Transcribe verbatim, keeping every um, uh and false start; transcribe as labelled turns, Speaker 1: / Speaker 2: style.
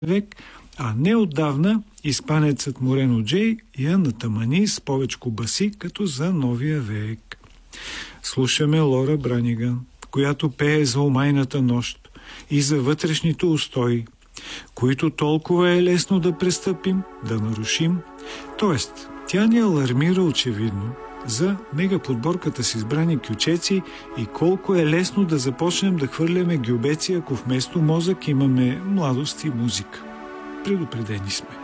Speaker 1: век, а неотдавна испанецът Морено Джей я натамани с повечко баси, като за новия век. Слушаме Лора Браниган, която пее за омайната нощ и за вътрешните устои, които толкова е лесно да престъпим, да нарушим. Тоест, тя ни алармира очевидно за мегаподборката с избрани кючеци и колко е лесно да започнем да хвърляме гюбеци, ако вместо мозък имаме младост и музика. Предупредени сме.